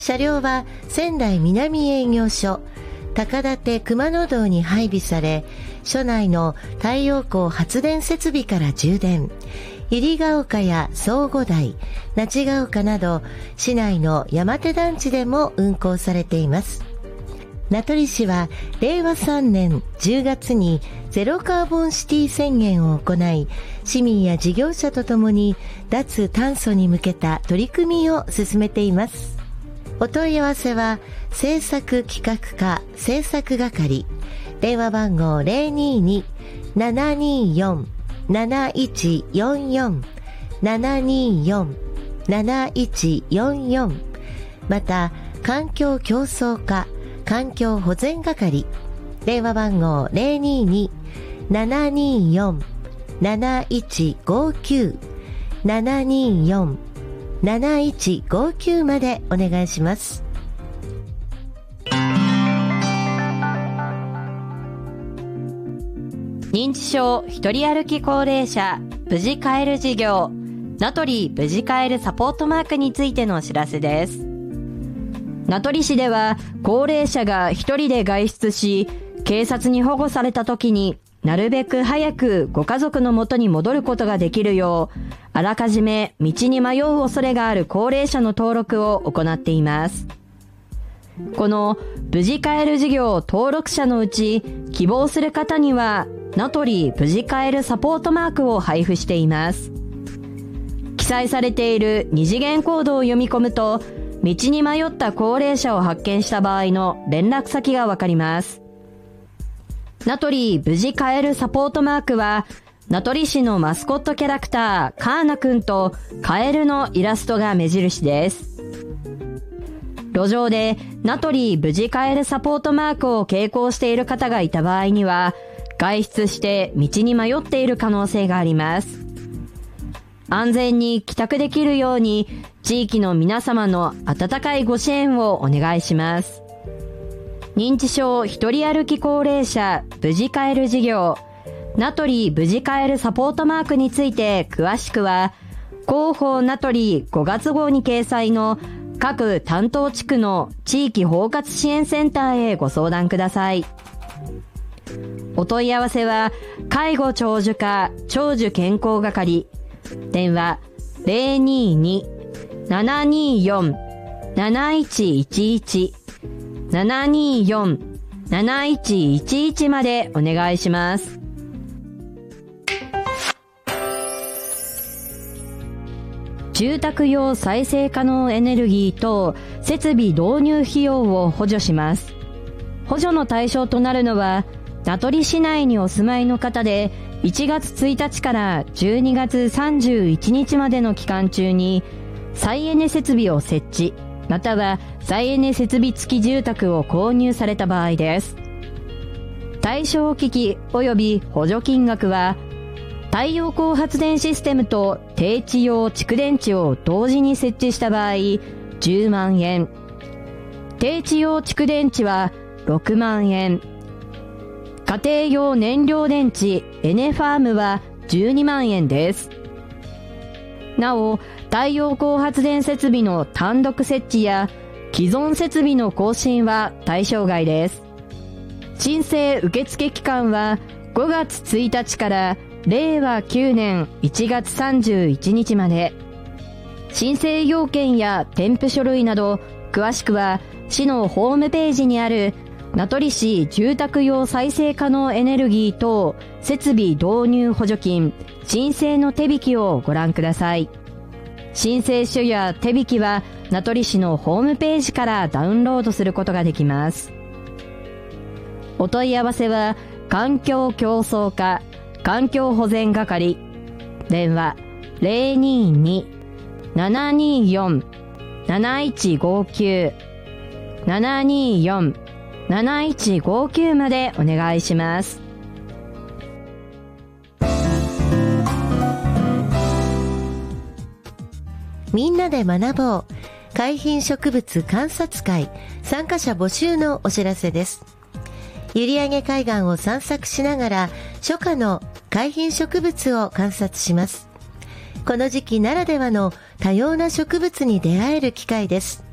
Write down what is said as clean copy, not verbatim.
車両は仙台南営業所高立熊野道に配備され、所内の太陽光発電設備から充電、百合ヶ丘や相互台、那智ヶ丘など市内の山手団地でも運行されています。名取市は令和3年10月にゼロカーボンシティ宣言を行い、市民や事業者とともに脱炭素に向けた取り組みを進めています。お問い合わせは政策企画課政策係、電話番号 022-724-7144 724-7144、 また環境競争課環境保全係、電話番号 022-724-7159 724-7159 までお願いします。 認知症一人歩き高齢者無事帰る事業、名取無事帰るサポートマークについてのお知らせです。名取市では高齢者が一人で外出し、警察に保護された時になるべく早くご家族の元に戻ることができるよう、あらかじめ道に迷う恐れがある高齢者の登録を行っています。この無事帰る事業登録者のうち、希望する方には名取無事帰るサポートマークを配布しています。記載されている二次元コードを読み込むと、道に迷った高齢者を発見した場合の連絡先がわかります。名取無事帰るサポートマークは、名取市のマスコットキャラクターカーナくんとカエルのイラストが目印です。路上で名取無事帰るサポートマークを携行している方がいた場合には、外出して道に迷っている可能性があります。安全に帰宅できるように、地域の皆様の温かいご支援をお願いします。認知症一人歩き高齢者無事帰る事業、名取無事帰るサポートマークについて詳しくは、広報名取5月号に掲載の各担当地区の地域包括支援センターへご相談ください。お問い合わせは、介護長寿課長寿健康係、電話 022-724-7111 724-7111 までお願いします。住宅用再生可能エネルギーと設備導入費用を補助します。補助の対象となるのは、名取市内にお住まいの方で、1月1日から12月31日までの期間中に、再エネ設備を設置、または再エネ設備付き住宅を購入された場合です。対象機器及び補助金額は、太陽光発電システムと低地用蓄電池を同時に設置した場合、10万円。低地用蓄電池は6万円。家庭用燃料電池エネファームは12万円です。なお、太陽光発電設備の単独設置や既存設備の更新は対象外です。申請受付期間は5月1日から令和9年1月31日まで。申請要件や添付書類など詳しくは市のホームページにある名取市住宅用再生可能エネルギー等設備導入補助金申請の手引きをご覧ください。申請書や手引きは名取市のホームページからダウンロードすることができます。お問い合わせは環境競争課環境保全係、電話 022-724-7159 724-7159 までお願いします。 みんなで学ぼう海浜植物観察会参加者募集のお知らせです。閖上海岸を散策しながら初夏の海浜植物を観察します。この時期ならではの多様な植物に出会える機会です。